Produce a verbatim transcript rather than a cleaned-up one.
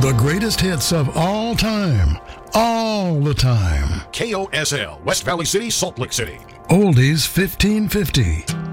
The greatest hits of all time, all the time. K O S L, West Valley City, Salt Lake City. Oldies fifteen fifty.